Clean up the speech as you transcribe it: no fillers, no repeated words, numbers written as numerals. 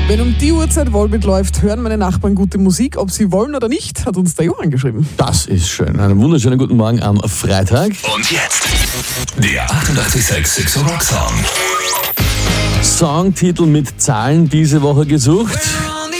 Wenn um die Uhrzeit Volbeat läuft, hören meine Nachbarn gute Musik. Ob sie wollen oder nicht, hat uns der Johann geschrieben. Das ist schön. Einen wunderschönen guten Morgen am Freitag. Und jetzt der 886 Rock Song. Songtitel mit Zahlen diese Woche gesucht.